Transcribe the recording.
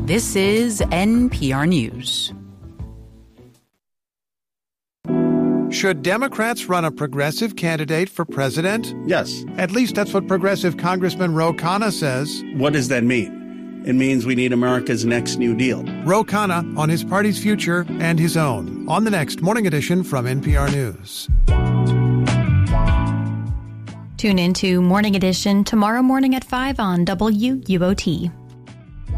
This is NPR News. Should Democrats run a progressive candidate for president? Yes. At least that's what progressive Congressman Ro Khanna says. What does that mean? It means we need America's next New Deal. Ro Khanna on his party's future and his own on the next Morning Edition from NPR News. Tune into Morning Edition tomorrow morning at 5 on WUOT.